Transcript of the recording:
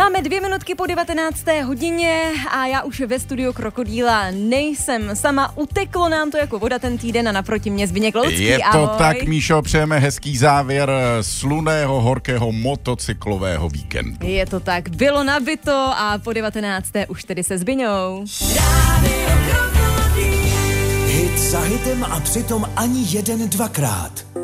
Máme 2 minutky po 19. hodině a já už ve studiu Krokodýla nejsem sama. Uteklo nám to jako voda ten týden a naproti mě Zbyněk Loucký. Je to ahoj. tak, Míšo, přejeme hezký závěr slunného, horkého motocyklového víkendu. Je to tak, bylo nabito a po 19. už tedy se Zbyňou. Hit za hitem a přitom ani jeden dvakrát.